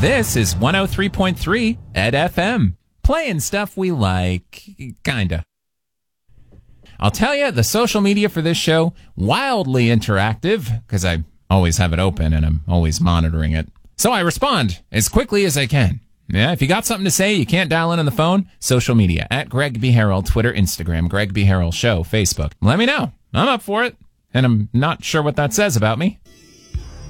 This is 103.3 Ed FM, playing stuff we like, kinda. I'll tell you, the social media for this show, wildly interactive, because I always have it open and I'm always monitoring it. So I respond as quickly as I can. Yeah, if you got something to say, you can't dial in on the phone, social media, at Greg B. Harrell, Twitter, Instagram, Greg B. Harrell Show, Facebook. Let me know. I'm up for it. And I'm not sure what that says about me.